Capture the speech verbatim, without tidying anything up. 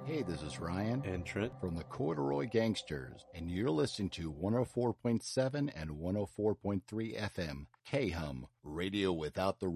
Hey, this is Ryan and Trent from the Corduroy Gangsters, and you're listening to one oh four point seven and one oh four point three F M, K-Hum, Radio Without the